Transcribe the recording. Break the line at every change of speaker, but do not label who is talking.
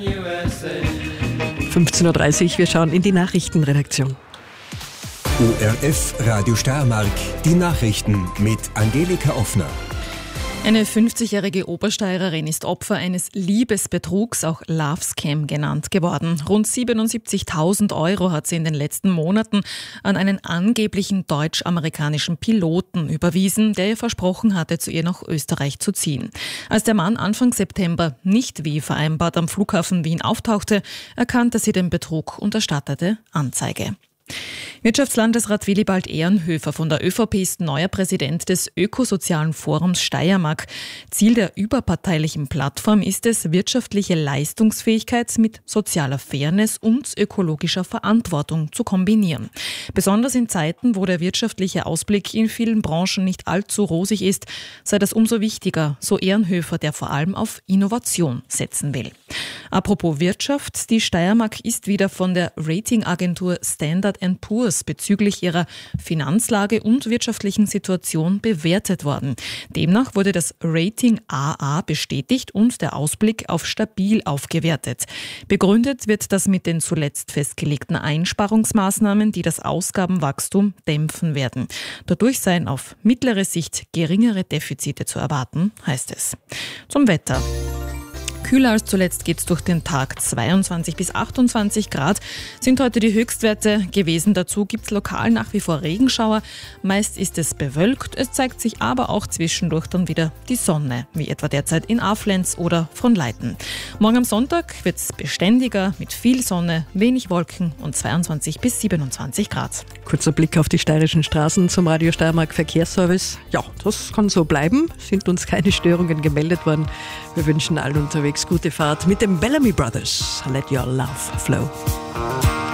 15.30 Uhr, wir schauen in die Nachrichtenredaktion.
ORF Radio Steiermark, die Nachrichten mit Angelika Offner.
Eine 50-jährige Obersteirerin ist Opfer eines Liebesbetrugs, auch Love Scam genannt, geworden. Rund 77.000 € hat sie in den letzten Monaten an einen angeblichen deutsch-amerikanischen Piloten überwiesen, der ihr versprochen hatte, zu ihr nach Österreich zu ziehen. Als der Mann Anfang September nicht wie vereinbart am Flughafen Wien auftauchte, erkannte sie den Betrug und erstattete Anzeige. Wirtschaftslandesrat Willibald Ehrenhöfer von der ÖVP ist neuer Präsident des Ökosozialen Forums Steiermark. Ziel der überparteilichen Plattform ist es, wirtschaftliche Leistungsfähigkeit mit sozialer Fairness und ökologischer Verantwortung zu kombinieren. Besonders in Zeiten, wo der wirtschaftliche Ausblick in vielen Branchen nicht allzu rosig ist, sei das umso wichtiger, so Ehrenhöfer, der vor allem auf Innovation setzen will. Apropos Wirtschaft, die Steiermark ist wieder von der Ratingagentur Standard & Poor's bezüglich ihrer Finanzlage und wirtschaftlichen Situation bewertet worden. Demnach wurde das Rating AA bestätigt und der Ausblick auf stabil aufgewertet. Begründet wird das mit den zuletzt festgelegten Einsparungsmaßnahmen, die das Ausgabenwachstum dämpfen werden. Dadurch seien auf mittlere Sicht geringere Defizite zu erwarten, heißt es. Zum Wetter. Kühler als zuletzt geht es durch den Tag. 22 bis 28 Grad sind heute die Höchstwerte gewesen. Dazu gibt es lokal nach wie vor Regenschauer. Meist ist es bewölkt. Es zeigt sich aber auch zwischendurch dann wieder die Sonne, wie etwa derzeit in Aflenz oder Fronleiten. Morgen am Sonntag wird es beständiger mit viel Sonne, wenig Wolken und 22 bis 27 Grad.
Kurzer Blick auf die steirischen Straßen zum Radio Steiermark Verkehrsservice. Ja, das kann so bleiben. Sind uns keine Störungen gemeldet worden. Wir wünschen allen unterwegs gute Fahrt mit den Bellamy Brothers. Let your love flow.